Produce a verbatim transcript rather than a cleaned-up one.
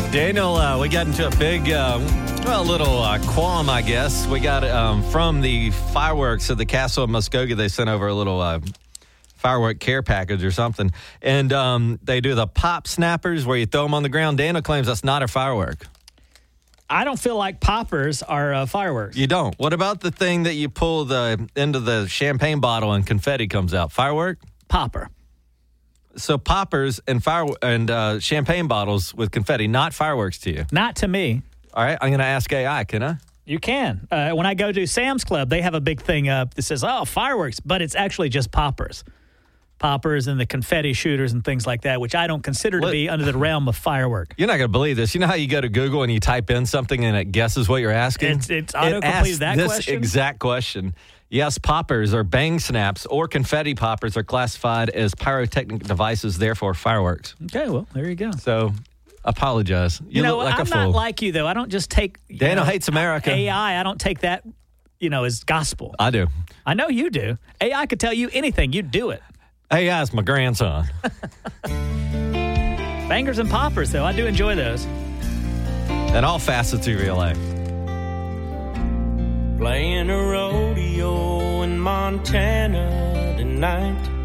Daniel, uh, we got into a big, uh, well, a little uh, qualm, I guess. We got um, from the fireworks at the Castle of Muskogee. They sent over a little uh, firework care package or something. And um, they do the pop snappers where you throw them on the ground. Daniel claims that's not a firework. I don't feel like poppers are uh, fireworks. You don't. What about the thing that you pull the end of the champagne bottle and confetti comes out? Firework? Popper. So poppers and fire and uh, champagne bottles with confetti, not fireworks to you. Not to me. All right, I'm going to ask A I, can I? You can. Uh, when I go to Sam's Club, they have a big thing up that says, oh, fireworks, but it's actually just poppers. Poppers and the confetti shooters and things like that, which I don't consider to What? be under the realm of firework. You're not going to believe this. You know how you go to Google and you type in something and it guesses what you're asking? It's, it's It auto-completed asks that this question? exact question. Yes, poppers or bang snaps or confetti poppers are classified as pyrotechnic devices, therefore fireworks. Okay, well, there you go. So, apologize. You, You know, look like I'm a fool. not like you, though. I don't just take you Daniel know, hates America. A I. I don't take that, you know, as gospel. I do. I know you do. A I could tell you anything. You'd do it. A I is my grandson. Bangers and poppers, though. I do enjoy those. And all facets of your life. Playing a rodeo in Montana tonight.